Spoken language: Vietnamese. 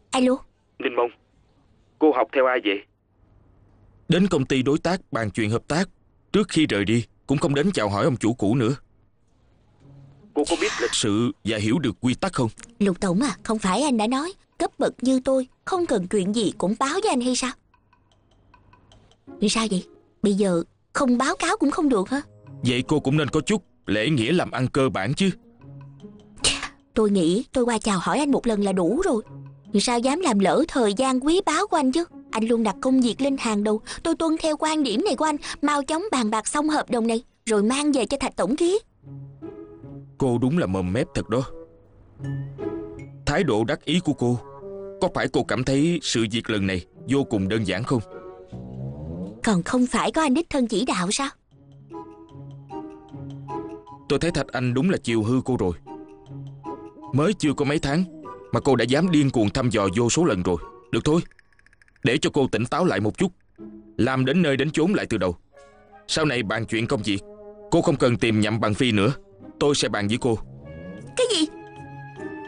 Alo. Ninh Mông, cô học theo ai vậy? Đến công ty đối tác bàn chuyện hợp tác. Trước khi rời đi cũng không đến chào hỏi ông chủ cũ nữa. Cô có biết lịch sự và hiểu được quy tắc không? Lục Tổng à, không phải anh đã nói cấp bậc như tôi không cần chuyện gì cũng báo với anh hay sao? Vì sao vậy? Bây giờ không báo cáo cũng không được hả? Vậy cô cũng nên có chút lễ nghĩa làm ăn cơ bản chứ. Tôi nghĩ tôi qua chào hỏi anh một lần là đủ rồi. Vì sao dám làm lỡ thời gian quý báu của anh chứ? Anh luôn đặt công việc lên hàng đầu. Tôi tuân theo quan điểm này của anh. Mau chóng bàn bạc xong hợp đồng này rồi mang về cho Thạch tổng ký. Cô đúng là mồm mép thật đó. Thái độ đắc ý của cô, có phải cô cảm thấy sự việc lần này vô cùng đơn giản không? Còn không phải có anh đích thân chỉ đạo sao? Tôi thấy Thạch Anh đúng là chiều hư cô rồi. Mới chưa có mấy tháng mà cô đã dám điên cuồng thăm dò vô số lần rồi. Được thôi, để cho cô tỉnh táo lại một chút, làm đến nơi đến chốn lại từ đầu. Sau này bàn chuyện công việc, cô không cần tìm Nhậm Bằng Phi nữa. Tôi sẽ bàn với cô. Cái gì?